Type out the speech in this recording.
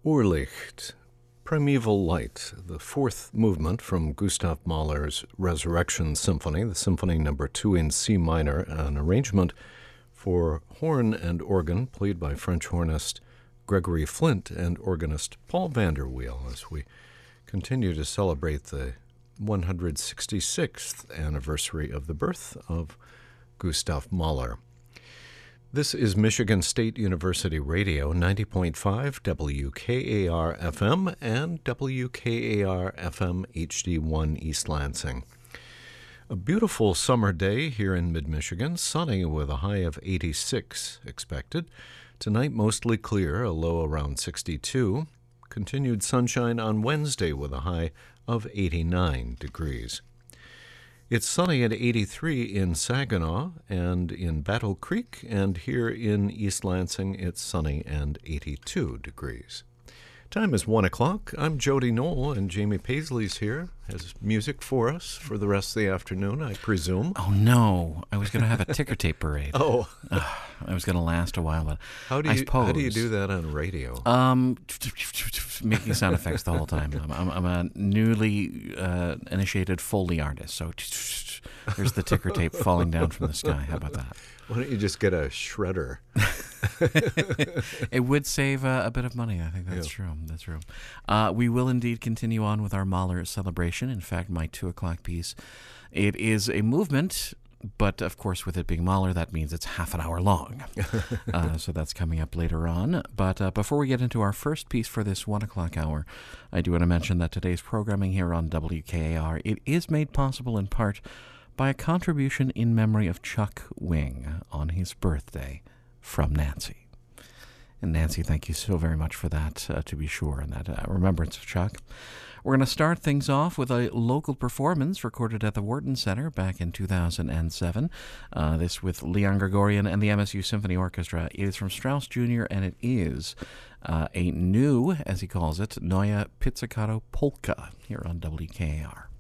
Urlicht, Primeval Light, the fourth movement from Gustav Mahler's Resurrection Symphony, the Symphony No. 2 in C minor, an arrangement for horn and organ played by French hornist Gregory Flint and organist Paul Vanderweel as we continue to celebrate the 166th anniversary of the birth of Gustav Mahler. This is Michigan State University Radio, 90.5 WKAR-FM and WKAR-FM HD1 East Lansing. A beautiful summer day here in mid-Michigan, sunny with a high of 86 expected. Tonight mostly clear, a low around 62. Continued sunshine on Wednesday with a high of 89 degrees. It's sunny at 83 in Saginaw and in Battle Creek, and here in East Lansing it's sunny and 82 degrees. Time is 1 o'clock. I'm Jody Knoll, and Jamie Paisley's here. Has music for us for the rest of the afternoon, I presume. Oh, no. I was going to have a ticker tape parade. Oh. I was going to last a while, but how do you do that on radio? Making sound effects the whole time. I'm a newly initiated Foley artist, so there's the ticker tape falling down from the sky. How about that? Why don't you just get a shredder? It would save a bit of money. I think that's true. That's true. We will indeed continue on with our Mahler celebration. In fact, my 2 o'clock piece, it is a movement, but of course with it being Mahler, that means it's half an hour long. So that's coming up later on. But before we get into our first piece for this 1 o'clock hour, I do want to mention that today's programming here on WKAR, it is made possible in part by a contribution in memory of Chuck Wing on his birthday from Nancy. And Nancy, thank you so very much for that, to be sure, and that remembrance of Chuck. We're going to start things off with a local performance recorded at the Wharton Center back in 2007. This with Leon Gregorian and the MSU Symphony Orchestra. It is from Strauss Jr., and it is a new, as he calls it, Neue Pizzicato Polka here on WKAR.